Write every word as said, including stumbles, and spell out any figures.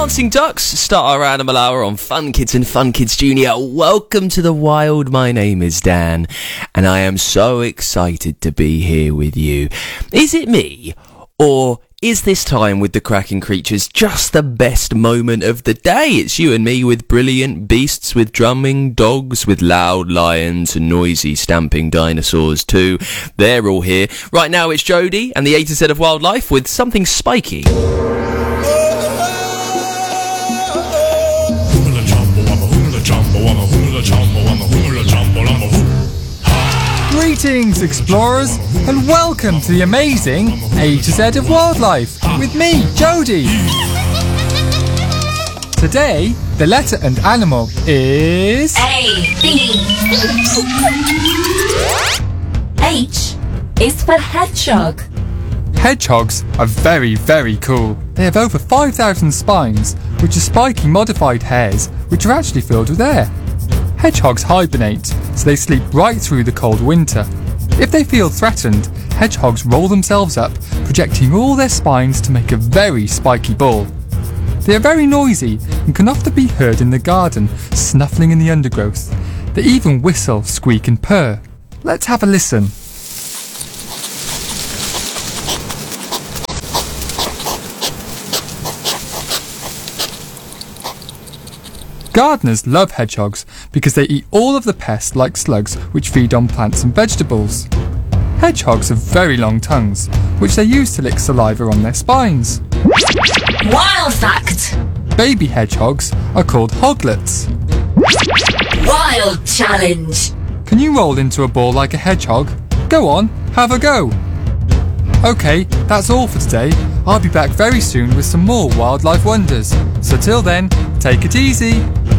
Dancing Ducks start our animal hour on Fun Kids and Fun Kids Junior. Welcome to the wild. My name is Dan, and I am so excited to be here with you. Is it me, or is this time with the cracking creatures just the best moment of the day? It's you and me with brilliant beasts, with drumming dogs, with loud lions and noisy stamping dinosaurs too. They're all here. Right now it's Jodie and the A to Z of Wildlife with something spiky. Greetings, explorers, and welcome to the amazing A to Z of Wildlife with me, Jodie. Today, the letter and animal is A, B. H is for hedgehog. Hedgehogs are very, very cool. They have over five thousand spines, which are spiky modified hairs, which are actually filled with air. Hedgehogs hibernate, so they sleep right through the cold winter. If they feel threatened, hedgehogs roll themselves up, projecting all their spines to make a very spiky ball. They are very noisy and can often be heard in the garden, snuffling in the undergrowth. They even whistle, squeak and purr. Let's have a listen. Gardeners love hedgehogs because they eat all of the pests like slugs which feed on plants and vegetables. Hedgehogs have very long tongues, which they use to lick saliva on their spines. Wild fact. Baby hedgehogs are called hoglets. Wild challenge. Can you roll into a ball like a hedgehog? Go on, have a go. Okay, that's all for today. I'll be back very soon with some more wildlife wonders. So till then, take it easy.